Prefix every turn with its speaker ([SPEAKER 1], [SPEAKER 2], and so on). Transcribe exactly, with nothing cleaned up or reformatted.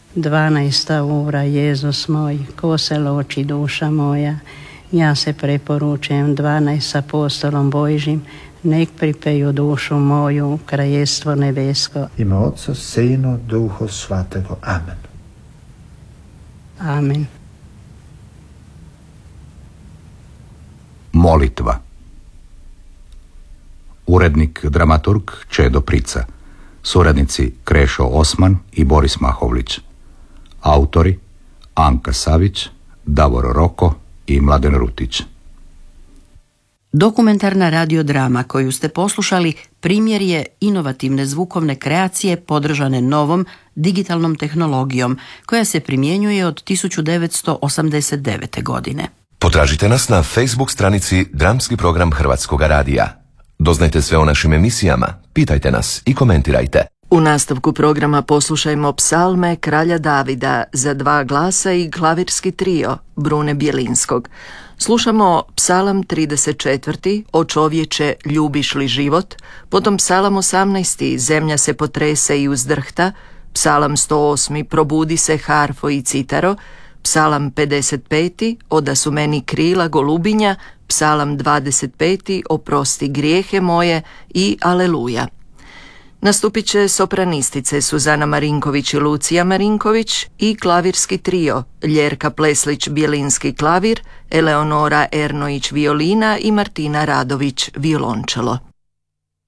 [SPEAKER 1] Dvanaesta ura, Jezus moj, ko se loči duša moja, ja se preporučujem dvanaest apostolom Božjim, nek pripeju dušu moju u kraljestvo nebesko.
[SPEAKER 2] Ime Otca, Sina, Duha Svatego. Amen.
[SPEAKER 1] Amen.
[SPEAKER 3] Molitva. Urednik, dramaturg Čedo Prica. Suradnici Krešo Osman i Boris Mahovlić. Autori Anka Savić, Davor Roko i Mladen Rutić.
[SPEAKER 4] Dokumentarna radiodrama koju ste poslušali primjer je inovativne zvukovne kreacije podržane novom digitalnom tehnologijom koja se primjenjuje od tisuću devetsto osamdeset devete. godine.
[SPEAKER 5] Potražite nas na Facebook stranici Dramski program Hrvatskoga radija. Doznajte sve o našim emisijama, pitajte nas i komentirajte.
[SPEAKER 6] U nastavku programa poslušajmo psalme kralja Davida za dva glasa i klavirski trio Brune Bjelinskog. Slušamo psalam trideset četvrti O čovječe, ljubiš li život, potom psalam osamnaesti Zemlja se potrese i uzdrhta, psalam sto osmi Probudi se harfo i citaro, psalam pedeset peti Oda su meni krila golubinja, psalam dvadeset peti Oprosti grijehe moje i Aleluja. Nastupit će sopranistice Suzana Marinković i Lucija Marinković i klavirski trio Ljerka Pleslić Bjelinski klavir, Eleonora Ernojić violina i Martina Radović violončelo.